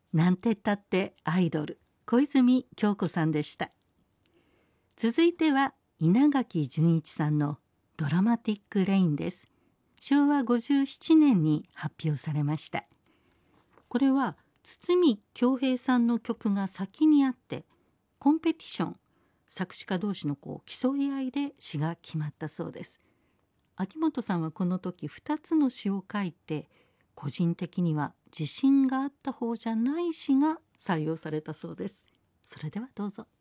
なんてったってアイドル、小泉今日子さんでした。続いては稲垣潤一さんのドラマティックレインです。昭和57年に発表されました。これは堤恭平さんの曲が先にあって、コンペティション、作詞家同士の競い合いで詩が決まったそうです。秋元さんはこの時2つの詩を書いて、個人的には自信があった方じゃない詩が採用されたそうです。それではどうぞ。